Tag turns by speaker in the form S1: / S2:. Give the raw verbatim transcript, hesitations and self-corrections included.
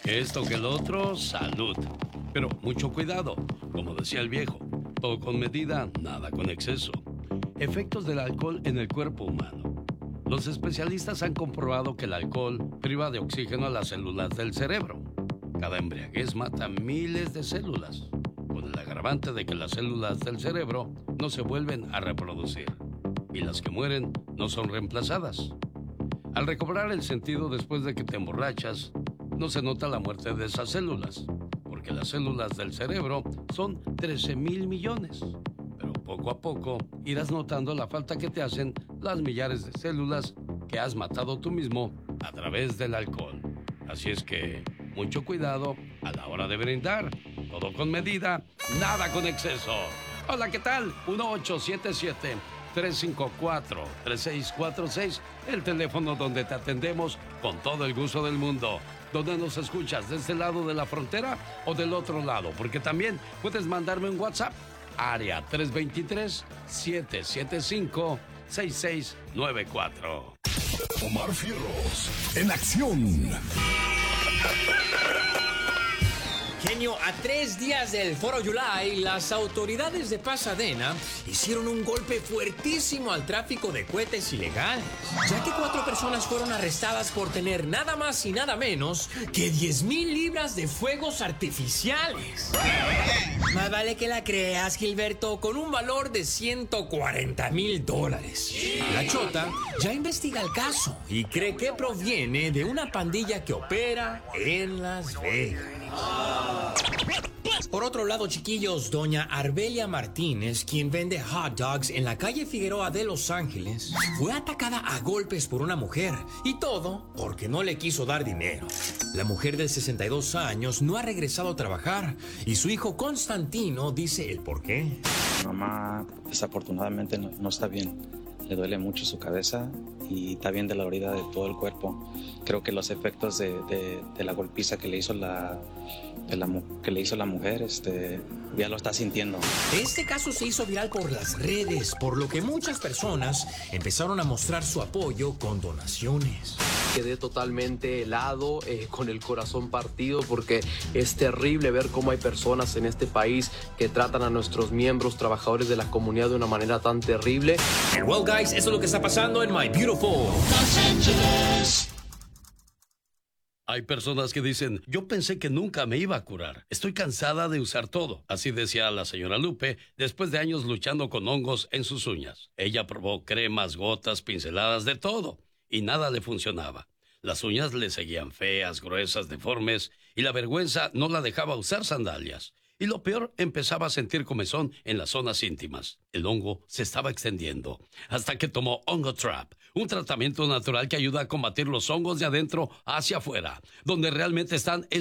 S1: Que esto, que el otro, salud. Pero mucho cuidado, como decía el viejo, todo con medida, nada con exceso. Efectos del alcohol en el cuerpo humano. Los especialistas han comprobado que el alcohol priva de oxígeno a las células del cerebro. Cada embriaguez mata miles de células, con el agravante de que las células del cerebro no se vuelven a reproducir y las que mueren no son reemplazadas. Al recobrar el sentido después de que te emborrachas, no se nota la muerte de esas células, porque las células del cerebro son trece mil millones. Pero poco a poco irás notando la falta que te hacen las millares de células que has matado tú mismo a través del alcohol. Así es que mucho cuidado a la hora de brindar. Todo con medida, nada con exceso. Hola, ¿qué tal? uno ocho siete siete, tres cinco cuatro, tres seis cuatro seis, el teléfono donde te atendemos con todo el gusto del mundo. ¿Dónde nos escuchas? ¿De este lado de la frontera o del otro lado? Porque también puedes mandarme un WhatsApp. Área tres dos tres, siete siete cinco, seis seis nueve cuatro.
S2: Omar Fierros, en acción.
S3: Genio, a tres días del Foro July, las autoridades de Pasadena hicieron un golpe fuertísimo al tráfico de cohetes ilegales, ya que cuatro personas fueron arrestadas por tener nada más y nada menos que diez mil libras de fuegos artificiales. Más vale que la creas, Gilberto, con un valor de ciento cuarenta mil dólares. La Chota ya investiga el caso y cree que proviene de una pandilla que opera en Las Vegas. Por otro lado, chiquillos, doña Arbelia Martínez, quien vende hot dogs en la calle Figueroa de Los Ángeles, fue atacada a golpes por una mujer, y todo porque no le quiso dar dinero. La mujer de sesenta y dos años no ha regresado a trabajar, y su hijo Constantino dice el por qué.
S4: Mi mamá desafortunadamente no, no está bien. Le duele mucho su cabeza y está bien de la herida de todo el cuerpo. Creo que los efectos de, de, de la golpiza que le hizo la, de la que le hizo la mujer, este, ya lo está sintiendo.
S3: Este caso se hizo viral por las redes, por lo que muchas personas empezaron a mostrar su apoyo con donaciones.
S5: Quedé totalmente helado, eh, con el corazón partido, porque es terrible ver cómo hay personas en este país que tratan a nuestros miembros, trabajadores de la comunidad, de una manera tan terrible.
S3: And well, guys, eso es lo que está pasando en My Beautiful Los Angeles.
S1: Hay personas que dicen, yo pensé que nunca me iba a curar. Estoy cansada de usar todo. Así decía la señora Lupe después de años luchando con hongos en sus uñas. Ella probó cremas, gotas, pinceladas, de todo, y nada le funcionaba. Las uñas le seguían feas, gruesas, deformes, y la vergüenza no la dejaba usar sandalias. Y lo peor, empezaba a sentir comezón en las zonas íntimas. El hongo se estaba extendiendo, hasta que tomó Hongo Trap, un tratamiento natural que ayuda a combatir los hongos de adentro hacia afuera, donde realmente están